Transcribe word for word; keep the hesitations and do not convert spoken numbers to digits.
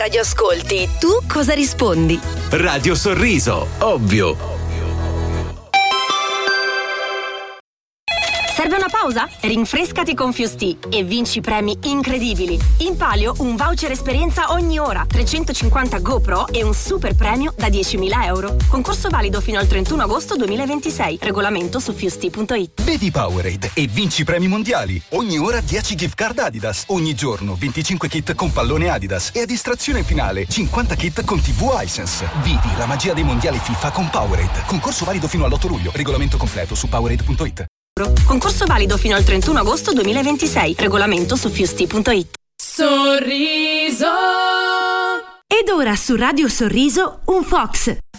Radio ascolti, tu cosa rispondi? Radio Sorriso, ovvio. Serve una pausa? Rinfrescati con Fusti e vinci premi incredibili. In palio un voucher esperienza ogni ora, trecentocinquanta GoPro e un super premio da diecimila euro. Concorso valido fino al trentuno agosto duemilaventisei. Regolamento su fusti punto it. Bevi Powerade e vinci premi mondiali. Ogni ora dieci gift card Adidas. Ogni giorno venticinque kit con pallone Adidas. E a distrazione finale cinquanta kit con tivù Hisense. Vivi la magia dei mondiali FIFA con Powerade. Concorso valido fino all'otto luglio. Regolamento completo su powerade punto it. Concorso valido fino al trentuno agosto duemilaventisei. Regolamento su fusti punto it. Sorriso. Ed ora su Radio Sorriso un Fox.